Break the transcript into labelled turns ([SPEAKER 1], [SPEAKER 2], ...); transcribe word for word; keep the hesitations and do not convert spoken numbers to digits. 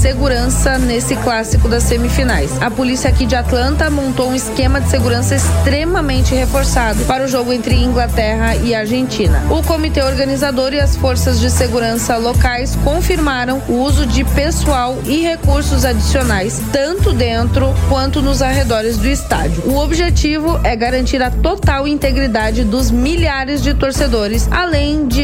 [SPEAKER 1] segurança nesse clássico das semifinais. A polícia aqui de Atlanta montou um esquema de segurança extremamente reforçado para o jogo entre Inglaterra e Argentina. O comitê organizador e as forças de segurança locais confirmaram o uso de pessoal e recursos adicionais, tanto dentro quanto nos arredores do estádio. O objetivo é garantir a total integridade dos milhares de torcedores, além de